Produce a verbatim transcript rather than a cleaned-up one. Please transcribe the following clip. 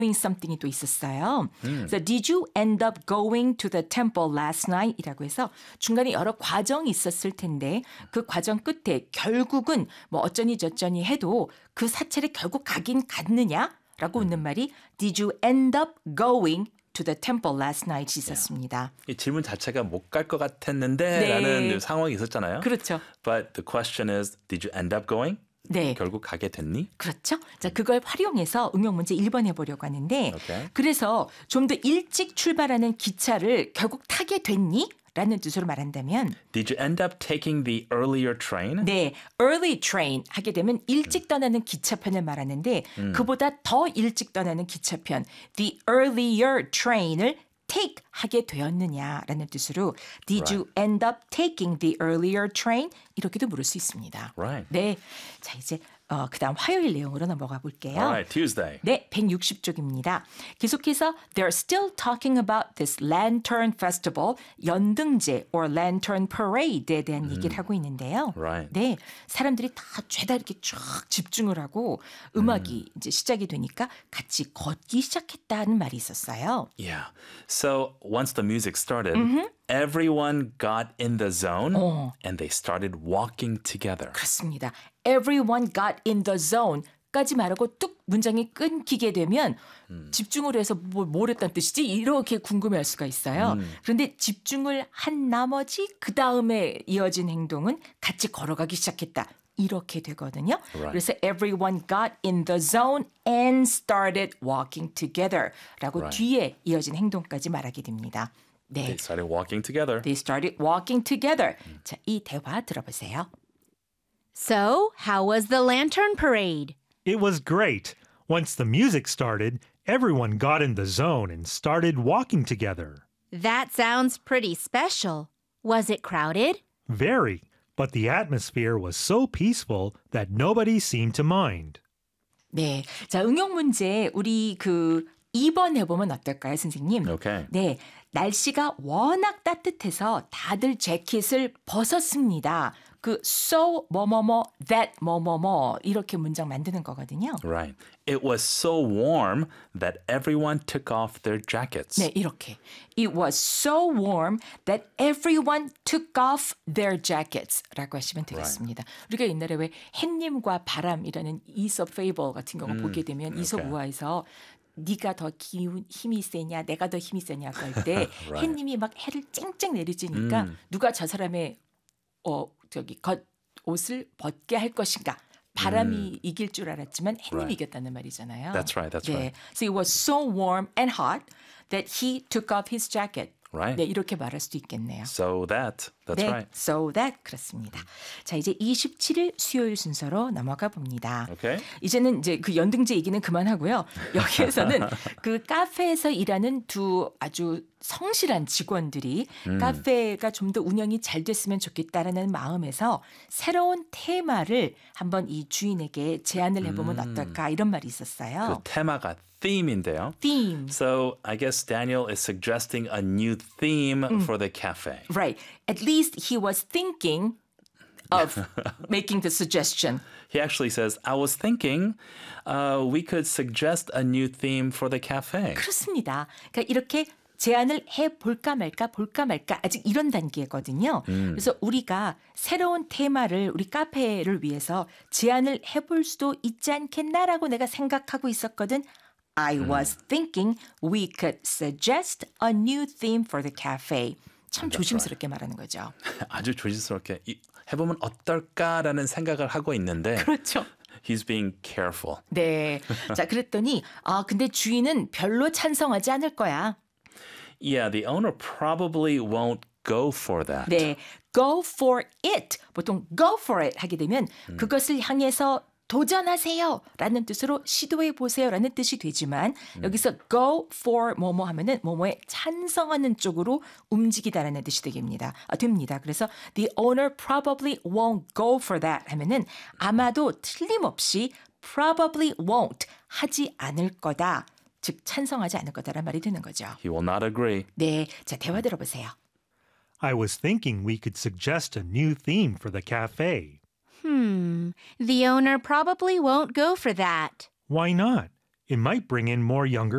doing something이 또 있었어요. 음. So did you end up going to the temple last night? 이라고 해서 중간에 여러 과정이 있었을 텐데 그 과정 끝에 결국은 뭐 어쩌니 저쩌니 해도 그 사찰에 결국 가긴 갔느냐라고 음. 묻는 말이 did you end up going to the temple last night 있었습니다. 이 질문 자체가 못 갈 것 같았는데 네. 라는 상황이 있었잖아요. 그렇죠. But the question is, did you end up going? 네. 결국 가게 됐니? 그렇죠. 자, 그걸 활용해서 응용 문제 일 번 해보려고 하는데 okay. 그래서 좀 더 일찍 출발하는 기차를 결국 타게 됐니? 라는 뜻으로 말한다면 Did you end up taking the earlier train? 네, early train 하게 되면 일찍 떠나는 기차편을 말하는데 음. 그보다 더 일찍 떠나는 기차편 the earlier train을 take 하게 되었느냐라는 뜻으로 Did right. you end up taking the earlier train? 이렇게도 물을 수 있습니다. Right. 네, 자 이제 어, 그다음 화요일 내용으로 넘어가 볼게요. Alright, Tuesday. 네, 백육십 쪽입니다. 계속해서 they're still talking about this lantern festival, 연등제 or lantern parade에 대한 음. 얘기를 하고 있는데요. Right. 네, 사람들이 다 죄다 이렇게 쫙 집중을 하고 음악이 음. 이제 시작이 되니까 같이 걷기 시작했다는 말이 있었어요. Yeah. So once the music started, mm-hmm. everyone got in the zone 어. and they started walking together. 그렇습니다. Everyone got in the zone. 까지 말하고 뚝 문장이 끊기게 되면 음. 집중을 해서 뭘, 뭘 했다는 뜻이지? 이렇게 궁금해할 수가 있어요. 음. 그런데 집중을 한 나머지 그 다음에 이어진 행동은 같이 걸어가기 시작했다. 이렇게 되거든요. Right. 그래서 everyone got in the zone and started walking together 라고 Right. 뒤에 이어진 행동까지 말하게 됩니다. 네. They started walking together. They started walking together. 음. 자, 이 대화 들어보세요. So, how was the lantern parade? It was great. Once the music started, everyone got in the zone and started walking together. That sounds pretty special. Was it crowded? Very, but the atmosphere was so peaceful that nobody seemed to mind. 네, 자 응용 문제 우리 그 이 번 해보면 어떨까요, 선생님? Okay. 네, 날씨가 워낙 따뜻해서 다들 재킷을 벗었습니다. 그 so 뭐뭐뭐 that 뭐뭐뭐 이렇게 문장 만드는 거거든요. Right. It was so warm that everyone took off their jackets. 네, 이렇게. It was so warm that everyone took off their jackets 라고 하시면 되겠습니다. Right. 우리가 옛날에 왜 햇님과 바람이라는 이솝 페이블 같은 경우 음, 보게 되면 이솝 okay. 우화에서 네가 더 기운, 힘이 세냐 내가 더 힘이 세냐고 할 때 right. 햇님이 막 해를 쨍쨍 내리쬐니까 음. 누가 저 사람의 어 저기 겉 옷을 벗게 할 것인가 바람이 음. 이길 줄 알았지만 햇님이 right. 이겼다는 말이잖아요. That's right. That's 네. right. So it was so warm and hot that he took off his jacket. Right. 네, 이렇게 말할 수도 있겠네요. So that. That's 네, right. So that 그렇습니다. 자, 이제 이십칠 일 수요일 순서로 넘어가 봅니다. Okay. 이제는 이제 그 연등제 얘기는 그만하고요. 여기에서는 그 카페에서 일하는 두 아주 성실한 직원들이 음. 카페가 좀 더 운영이 잘 됐으면 좋겠다라는 마음에서 새로운 테마를 한번 이 주인에게 제안을 해보면 음. 어떨까 이런 말이 있었어요. 그 테마가 theme인데요. Theme. So I guess Daniel is suggesting a new theme mm. for the cafe. Right. At least he was thinking of making the suggestion. He actually says, I was thinking uh, we could suggest a new theme for the cafe. 그렇습니다. 그러니까 이렇게 제안을 해볼까 말까 볼까 말까 아직 이런 단계거든요. 음. 그래서 우리가 새로운 테마를 우리 카페를 위해서 제안을 해볼 수도 있지 않겠나라고 내가 생각하고 있었거든. I was 음. thinking we could suggest a new theme for the cafe. 참 That's 조심스럽게 right. 말하는 거죠. 아주 조심스럽게 해보면 어떨까라는 생각을 하고 있는데 그렇죠. He's being careful. 네. 자, 그랬더니 아 근데 주인은 별로 찬성하지 않을 거야. Yeah, the owner probably won't go for that. 네, go for it. 보통 go for it 하게 되면 음. 그것을 향해서 도전하세요 라는 뜻으로 시도해 보세요 라는 뜻이 되지만 음. 여기서 go for 뭐뭐 하면은 뭐뭐에 찬성하는 쪽으로 움직이다라는 뜻이 되겠습니다. 아, 됩니다. 그래서 the owner probably won't go for that 하면은 아마도 틀림없이 probably won't 하지 않을 거다. 즉 찬성하지 않을 거다라는 말이 되는 거죠. He will not agree. 네, 자 대화 들어보세요. I was thinking we could suggest a new theme for the cafe. Hmm, the owner probably won't go for that. Why not? It might bring in more younger